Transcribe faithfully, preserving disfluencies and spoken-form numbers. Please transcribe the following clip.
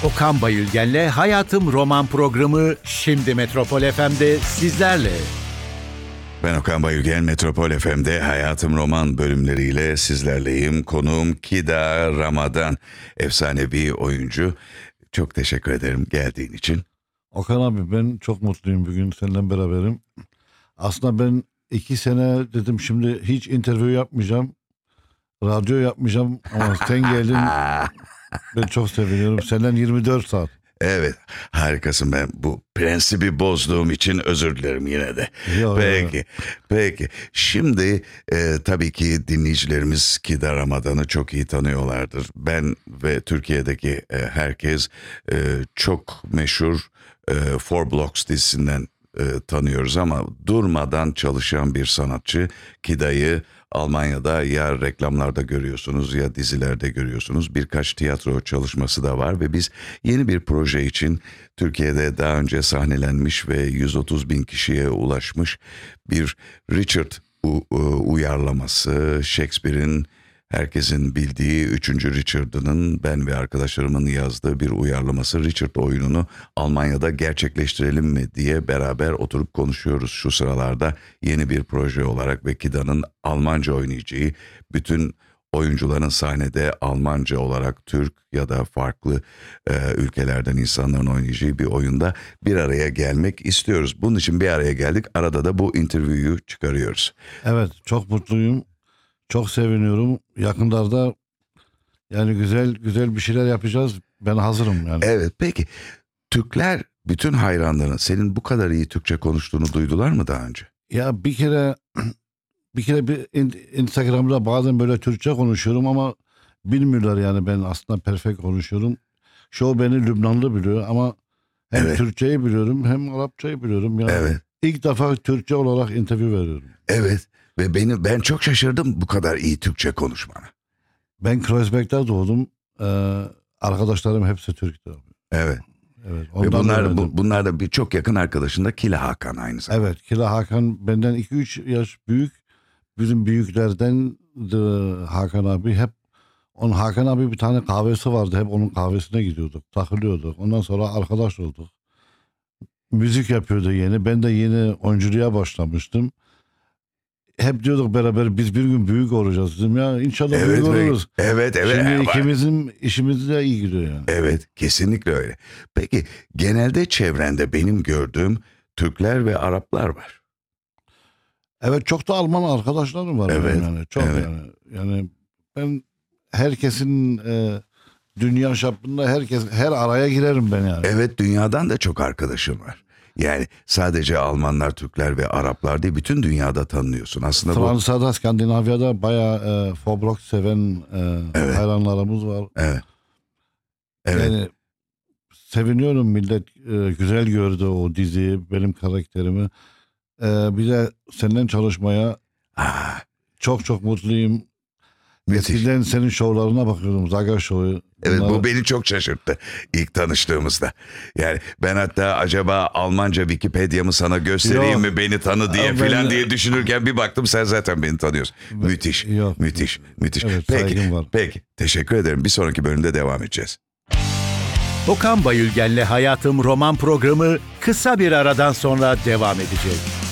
Okan Bayülgen'le Hayatım Roman programı şimdi Metropol F M'de sizlerle. Ben Okan Bayülgen, Metropol F M'de Hayatım Roman bölümleriyle sizlerleyim. Konuğum Kida Ramadan, efsanevi oyuncu. Çok teşekkür ederim geldiğin için. Okan abi, ben çok mutluyum bugün seninle beraberim. Aslında ben iki sene dedim şimdi hiç interview yapmayacağım. Radyo yapmayacağım ama sen geldin. Ben çok seviniyorum. Senden yirmi dört saat. Evet, harikasın. Ben bu prensibi bozduğum için özür dilerim yine de. Yo, peki, yo. peki. Şimdi e, tabii ki dinleyicilerimiz Kida Ramadan'ı çok iyi tanıyorlardır. Ben ve Türkiye'deki e, herkes e, çok meşhur e, Four Blocks dizisinden e, tanıyoruz ama durmadan çalışan bir sanatçı. Kida'yı Almanya'da ya reklamlarda görüyorsunuz ya dizilerde görüyorsunuz. Birkaç tiyatro çalışması da var ve biz yeni bir proje için Türkiye'de daha önce sahnelenmiş ve yüz otuz bin kişiye ulaşmış bir Richard u- u- uyarlaması, Shakespeare'in herkesin bildiği üçüncü Richard'ının ben ve arkadaşlarımın yazdığı bir uyarlaması Richard oyununu Almanya'da gerçekleştirelim mi diye beraber oturup konuşuyoruz şu sıralarda yeni bir proje olarak ve Kida'nın Almanca oynayacağı, bütün oyuncuların sahnede Almanca olarak Türk ya da farklı e, ülkelerden insanların oynayacağı bir oyunda bir araya gelmek istiyoruz. Bunun için bir araya geldik. Arada da bu interview'yu çıkarıyoruz. Evet, çok mutluyum. Çok seviniyorum. Yakınlarda yani güzel güzel bir şeyler yapacağız. Ben hazırım yani. Evet, peki Türkler, bütün hayranların senin bu kadar iyi Türkçe konuştuğunu duydular mı daha önce? Ya bir kere bir kere bir in- Instagram'da bazen böyle Türkçe konuşuyorum ama bilmiyorlar yani ben aslında perfect konuşuyorum. Çoğu beni Lübnanlı biliyor ama hem Evet. Türkçeyi biliyorum hem Arapçayı biliyorum. Yani Evet. İlk defa Türkçe olarak interview veriyorum. Evet ve beni ben çok şaşırdım bu kadar iyi Türkçe konuşmana. Ben Kreuzberg'de doğdum. Ee, arkadaşlarım hepsi Türk'tü. Evet. Evet. Ve Ondan bunlar öğrendim. bu, bunlar da bir çok yakın arkadaşın da Kila Hakan aynı zamanda. Evet. Kila Hakan benden iki üç yaş büyük. Bizim büyüklerden de Hakan abi hep onun Hakan abi bir tane kahvesi vardı. Hep onun kahvesine gidiyorduk. Takılıyorduk. Ondan sonra arkadaş olduk. Müzik yapıyordu yeni. Ben de yeni oyunculuğa başlamıştım. Hep diyorduk beraber biz bir gün büyük olacağız dedim ya inşallah Evet, büyük ve- oluruz. evet, evet. Şimdi Evet. ikimizin işimiz de iyi gidiyor yani. Evet, kesinlikle öyle. Peki genelde çevrende benim gördüğüm Türkler ve Araplar var. Evet, çok da Alman arkadaşlarım var Evet, benim yani çok evet. yani. Yani ben herkesin e, dünya çapında herkes her araya girerim ben yani. Evet, dünyadan da çok arkadaşım var. Yani sadece Almanlar, Türkler ve Araplar değil, bütün dünyada tanınıyorsun. Aslında bu... Fransa'da, Skandinavya'da bayağı e, Fobrox seven e, Evet. hayranlarımız var. Evet. Evet. Yani seviniyorum millet e, güzel gördü o diziyi, benim karakterimi. E, bir de senden çalışmaya Ah, çok çok mutluyum. müthiş. Eskiden senin şovlarına bakıyordum. Zaga Show'u. Evet, Bunları- bu beni çok şaşırttı ilk tanıştığımızda. Yani ben hatta acaba Almanca Wikipedia'mı sana göstereyim Yok. mi beni tanı diye Ama filan ben- diye düşünürken bir baktım sen zaten beni tanıyorsun. Müthiş, Yok. müthiş, müthiş. Evet, Peki, saygım var. peki. Teşekkür ederim. Bir sonraki bölümde devam edeceğiz. Okan Bayülgen'le Hayatım Roman programı kısa bir aradan sonra devam edecek.